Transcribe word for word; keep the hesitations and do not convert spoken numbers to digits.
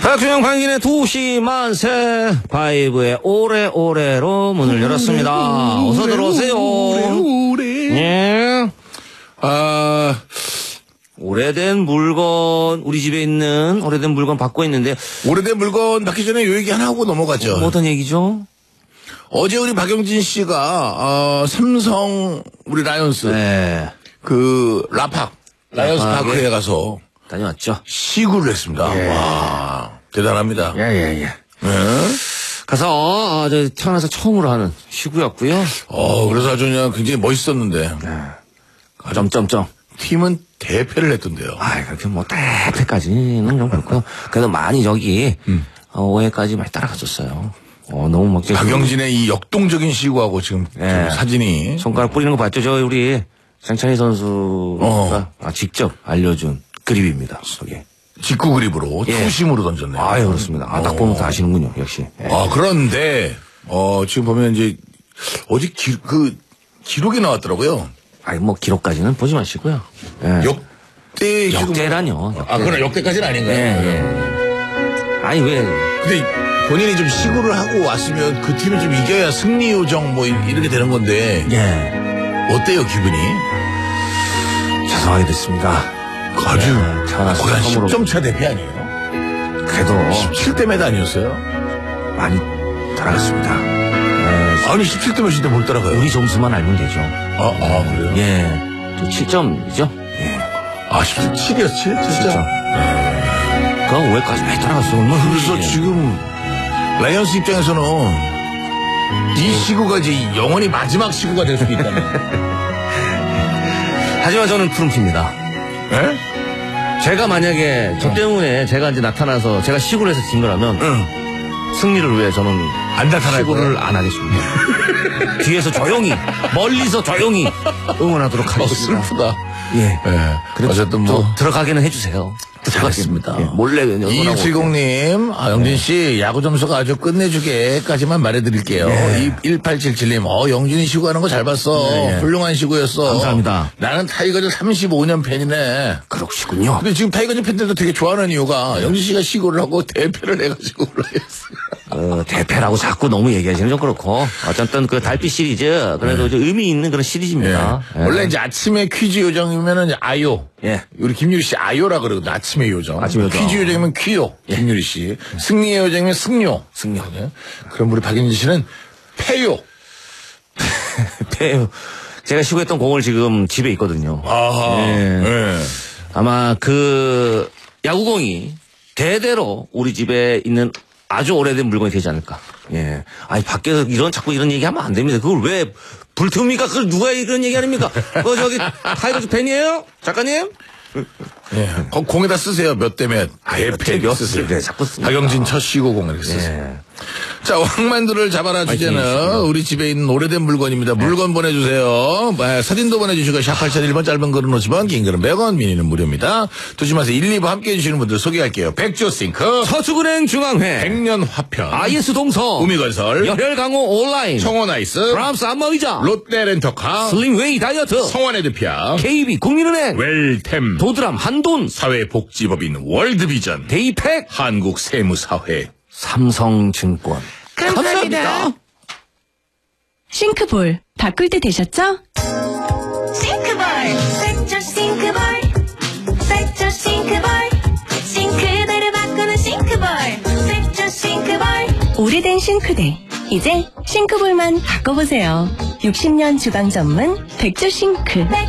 박준영 방인의 도시 만세 바이브의 오래오래로 문을 열었습니다. 오래, 어서 들어오세요. 오래, 오래. 예. 아, 오래된 물건, 우리 집에 있는 오래된 물건 받고 있는데. 오래된 물건 받기 전에 요 얘기 하나 하고 넘어가죠. 뭐, 어떤 얘기죠? 어제 우리 박영진 씨가 어, 삼성 우리 라이온스 네. 그 라팍 라이온스 라팍에 파크에 가서 다녀왔죠. 시구를 했습니다. 예. 와, 대단합니다. 예, 예, 예. 네. 가서, 어, 저, 태어나서 처음으로 하는 시구였고요. 어, 그래서 아주 그냥 굉장히 멋있었는데. 네. 점점점. 팀은 대패를 했던데요. 아, 그렇게 뭐, 대패까지는 좀 그렇고. 그래도 많이 저기, 음. 어, 오 회까지 많이 따라갔었어요. 어, 너무 막. 박영진의 이 역동적인 시구하고 지금 예. 사진이. 손가락 뿌리는 거 봤죠? 저 우리 장찬희 선수가 어. 아, 직접 알려준 그립입니다. 저게. 직구 그립으로 예. 투심으로 던졌네요. 아유, 그렇습니다. 아, 딱 보면 다 아시는군요, 역시. 예. 아, 그런데, 어, 지금 보면 이제, 어제 기, 그, 기록이 나왔더라고요. 아니, 뭐, 기록까지는 보지 마시고요. 예. 역대, 지금- 역대라뇨. 역대. 아, 그럼 역대까지는 아닌가요? 예, 예. 아니, 왜. 근데 본인이 좀 시구를 하고 왔으면 그 팀이 좀 이겨야 승리 요정 뭐 이- 이렇게 되는 건데. 예. 어때요, 기분이? 죄송하게 됐습니다. 아주, 예, 태어나서 거의 한 처음으로. 십 점 차 대패 아니에요? 그래도 십칠 대 몇 아니었어요? 많이 따라갔습니다. 예. 아니, 십칠 대 몇인데 뭘 따라가요? 우리 점수만 알면 되죠. 아, 아, 그래요? 예. 저 칠 점이죠? 예. 아, 십칠이었어, 칠? 칠 진짜? 점. 그 오 회까지 많이 따라갔어. 얼마나 그래서 힘들지. 지금 라이언스 입장에서는 이 시구가 이제 영원히 마지막 시구가 될 수도 있다는. 하지만 저는 푸른피입니다. 예? 제가 만약에 저 때문에 제가 이제 나타나서 제가 시구를 해서 진 거라면 응. 승리를 위해 저는 안 나타날 시구를 거예요? 안 하겠습니다. 뒤에서 조용히 멀리서 조용히 응원하도록 어, 하겠습니다. 슬프다. 예. 예. 그래도 어쨌든 뭐. 좀 들어가게는 해주세요. 잘했습니다. 예, 몰래 응원하고. 이칠공님, 아, 영진 씨, 야구 점수가 아주 끝내주게까지만 말해드릴게요. 네. 일팔칠칠님, 어, 영진이 시구하는 거 잘 봤어. 네, 네. 훌륭한 시구였어. 감사합니다. 나는 타이거즈 삼십오 년 팬이네. 그렇시군요. 근데 지금 타이거즈 팬들도 되게 좋아하는 이유가 영진 씨가 시구를 하고 대패를 해가지고 올라갔어요. 어, 대패라고 자꾸 너무 얘기하시는 좀 그렇고 어쨌든 그 달빛 시리즈 그래도 좀 의미 있는 그런 시리즈입니다. 예. 예. 원래 이제 아침에 퀴즈 요정이면은 이제 아요. 예. 우리 김유리 씨 아요라 그러거든. 아침의 요정. 아침의 요정. 퀴즈 요정이면 퀴요. 김유리 씨. 승리의 요정이면 승료. 승료. 예. 그럼 우리 박윤진 씨는 패요. 패 제가 시구했던 공을 지금 집에 있거든요. 아하. 예. 예. 아마 그 야구공이 대대로 우리 집에 있는 아주 오래된 물건이 되지 않을까. 예. 아니 밖에서 이런 자꾸 이런 얘기하면 안 됩니다. 그걸 왜 불태웁니까? 그걸 누가 이런 얘기합니까? 그 저기 타이거즈 팬이에요, 작가님? 예. 거- 공에다 쓰세요. 몇 대 몇. 대패 몇 쓰세요. 네, 자꾸 씁니다. 박영진 첫 시구 공 이렇게 쓰세요. 예. 자, 왕만두를 잡아라 주제는 화이팅이시고요. 우리 집에 있는 오래된 물건입니다. 물건 보내주세요. 아, 사진도 보내주시고 샵 팔공공일 번 짧은 글은 오십 원, 긴 글은 백 원, 미니는 무료입니다. 조심하세요. 일, 이 부 함께해 주시는 분들 소개할게요. 백조싱크, 서초은행 중앙회, 백년 화편, 아이에스 동서, 우미건설, 열혈강호 온라인, 청원아이스, 프랑스 안마의자, 롯데렌터카, 슬림웨이 다이어트, 성원에드피아, 케이비 국민은행, 웰템, 도드람 한돈, 사회복지법인 월드비전, 데이팩, 한국세무사회. 삼성증권. 감사합니다. 싱크볼 바꿀 때 되셨죠? 싱크볼 백조 싱크볼 백조 싱크볼 싱크대를 바꾸는 싱크볼 백조 싱크볼 오래된 싱크대 이제 싱크볼만 바꿔보세요. 육십 년 주방 전문 백조 싱크.